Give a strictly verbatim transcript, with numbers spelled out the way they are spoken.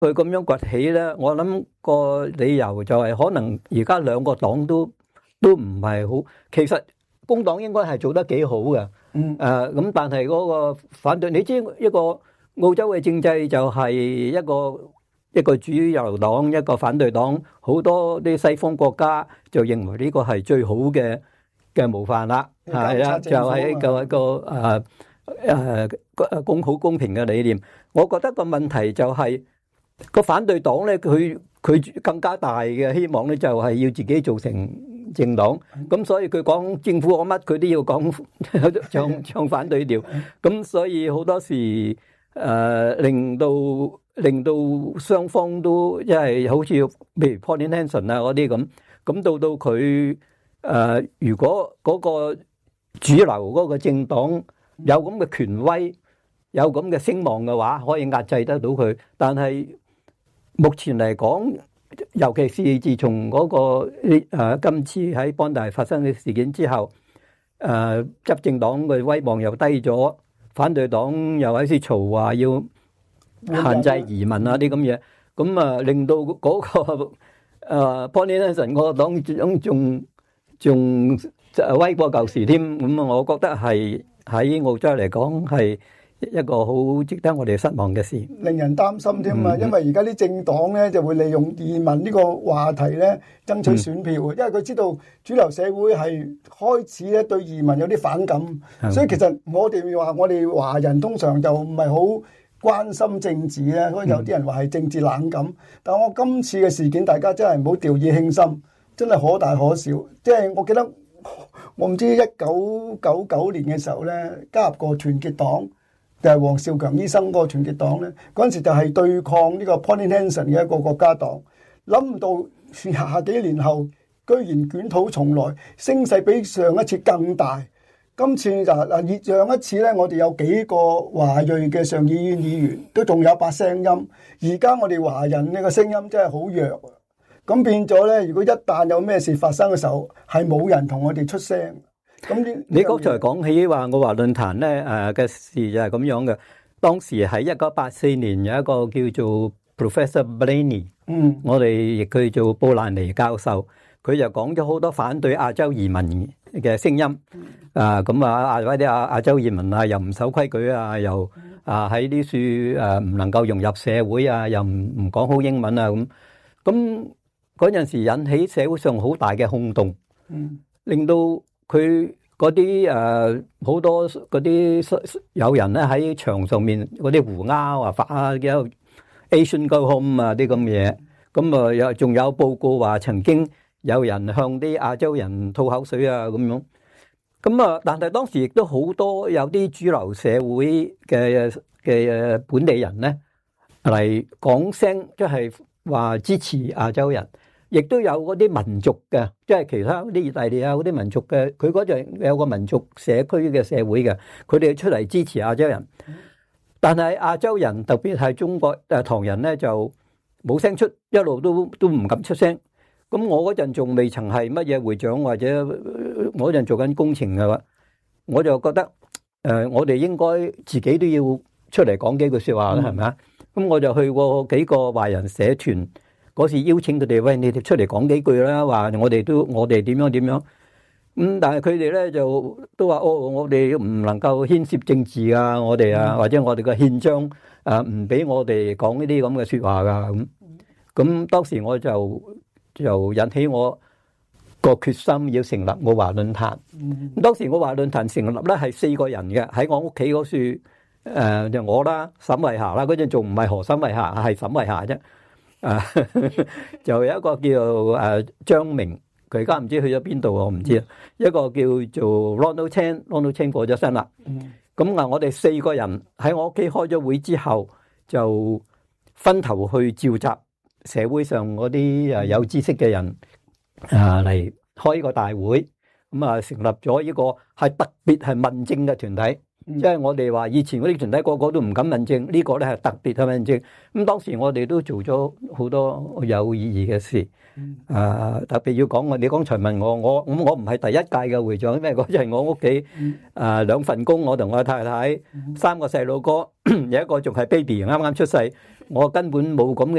佢咁樣崛起咧，我諗個理由就係可能而家兩個黨都都唔係好，其實工黨應該係做得幾好嘅。嗯。誒咁，但係嗰個反對，你知一個澳洲嘅政制就係一個一個主流黨，一個反對黨，好多啲西方國家就認為呢個係最好嘅嘅模範啦。係啊，就係一個一個誒誒公好公平嘅理念。我覺得個問題就係。個反對黨咧，佢佢更加大嘅希望咧，就係要自己做成政黨。咁所以佢講政府講乜，佢都要講唱唱反對調。咁所以好多時誒令到令到雙方都即係好似譬如 Pauline Hanson 啊嗰啲咁。咁到到佢誒，如果嗰個主流嗰個政黨有咁嘅權威，有咁嘅聲望嘅話，可以壓制得到佢。但係目前嚟講，尤其是自從嗰個誒今次喺邦大發生嘅事件之後，誒執政黨嘅威望又低咗，反對黨又喺度嘈話要限制移民啊啲咁嘢，咁啊令到嗰個誒 Pauline Hanson 個黨長仲仲威過舊時添，咁啊，我覺得係喺澳洲嚟講係一個好值得我哋失望嘅事， 令人擔心添啊！因為而家啲政黨咧就會利用移民呢個話題咧爭取選票，因為佢知道主流社會係開始咧對移民有啲反感，所以其實我哋話我哋華人通常就唔係好關心政治咧，所以有啲人話係政治冷感。但我今次嘅事件，大家真係唔好掉以輕心，真係可大可小。即係我記得我唔知一九九九年嘅時候咧加入過團結黨。就係黃少強醫生嗰個團結黨咧，嗰陣時就係對抗呢個 Pauline Hanson 嘅一個國家黨，諗唔到廿幾年後居然捲土重來，聲勢比上一次更大。今次就嗱，上一次咧，我哋有幾個華裔嘅上議院議員都仲有把聲音，而家我哋華人呢個聲音真係好弱，咁變咗咧，如果一旦有咩事發生嘅時候，係冇人同我哋出聲。咁你剛才講起話我華論壇咧誒嘅事就係咁樣嘅。當時喺一九八四年有一個叫做 Professor Blaney，嗯，我哋亦叫做布蘭尼教授，佢就講咗好多反對亞洲移民嘅聲音。啊，咁啊亞啲亞亞洲移民啊，又唔守規矩啊，又啊喺啲處誒唔能夠融入社會啊，又唔唔講好英文啊咁。咁嗰陣時引起社會上好大嘅轟動，嗯，令到佢嗰啲誒好多嗰啲有人咧喺牆上面嗰啲胡鴉啊發啊有 Asian Go Home 啊啲咁嘢，咁啊有仲有報告話曾經有人向啲亞洲人吐口水啊咁樣，咁啊但係當時亦都好多有啲主流社會嘅嘅本地人咧嚟講聲，即係話支持亞洲人。亦都有嗰啲民族嘅，即係其他啲意大利啊嗰啲民族嘅，佢嗰陣有個民族社區嘅社會嘅，佢哋出嚟支持亞洲人。但係亞洲人特別係中國誒唐人咧就冇聲出，一路都都唔敢出聲。咁我嗰陣仲未曾係乜嘢會長，或者我嗰陣做緊工程嘅話，我就覺得誒、呃、我哋應該自己都要出嚟講幾句説話啦，係咪啊？咁我就去過幾個華人社團。嗰時邀請佢哋，喂，你哋出嚟講幾句啦，話我哋都我哋點樣點樣咁，但係佢哋咧就都話哦，我哋唔能夠牽涉政治啊，我哋啊，或者我哋嘅憲章啊，唔俾我哋講呢啲咁嘅説話噶咁。咁當時我就就引起我個決心，要成立澳華論壇。咁當時澳華論壇成立咧係四個人嘅，喺我屋企嗰處誒就我啦，沈慧霞啦，嗰陣仲唔係何沈慧霞，係沈慧霞啫。啊，就有一個叫誒張明，佢而家唔知去咗邊度，我唔知啊。一個叫做 Ronald Chan，Ronald Chan 過咗身啦。咁啊，我哋四個人喺我屋企開咗會之後，就分頭去召集社會上嗰啲誒有知識嘅人啊嚟開呢個大會。咁啊，成立咗呢個係特別係問政嘅團體。即係我哋話以前嗰啲團體個個都唔敢問政，呢個咧係特別去問政。咁當時我哋都做咗好多有意義嘅事。啊，特別要講我，你剛才問我，我咁我唔係第一屆嘅會長，因為嗰陣我屋企啊兩份工，我同我太太三個細路哥，有一個仲係 baby 啱啱出世，我根本冇咁嘅